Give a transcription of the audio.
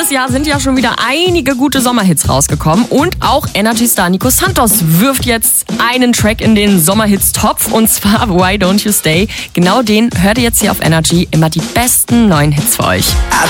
Dieses Jahr sind ja schon wieder einige gute Sommerhits rausgekommen und auch Energy-Star Nico Santos wirft jetzt einen Track in den Sommerhits-Topf und zwar Why Don't You Stay. Genau den hört ihr jetzt hier auf Energy, immer die besten neuen Hits für euch.